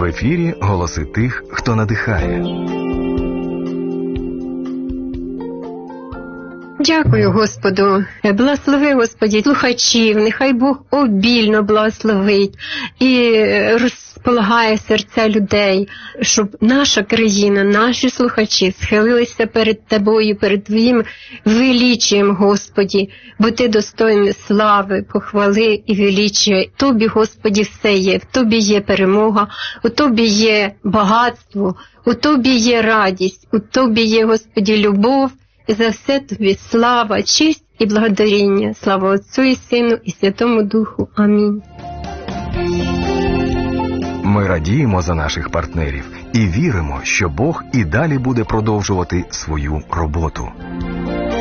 В ефірі голоси тих, хто надихає. Дякую Господу. Благослови, Господі, слухачів. Нехай Бог обільно благословить і розполагає серця людей, щоб наша країна, наші слухачі схилилися перед Тобою, перед Твоїм величієм, Господі, бо Ти достойний слави, похвали і величія. Тобі, Господі, все є. В Тобі є перемога, у Тобі є багатство, у Тобі є радість, у Тобі є, Господі, любов. І за все Тобі слава, честь і благодаріння. Слава Отцю і Сину і Святому Духу. Амінь. Ми радіємо за наших партнерів і віримо, що Бог і далі буде продовжувати свою роботу.